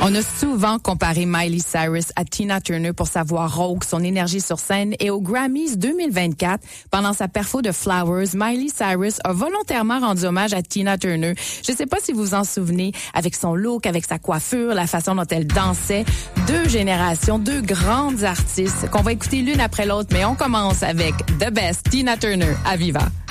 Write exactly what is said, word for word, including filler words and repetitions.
On a souvent comparé Miley Cyrus à Tina Turner pour sa voix rauque, son énergie sur scène, et aux Grammys deux mille vingt-quatre, pendant sa perfo de Flowers, Miley Cyrus a volontairement rendu hommage à Tina Turner. Je ne sais pas si vous vous en souvenez, avec son look, avec sa coiffure, la façon dont elle dansait. Deux générations, deux grandes artistes qu'on va écouter l'une après l'autre, mais on commence avec The Best, Tina Turner, à Viva.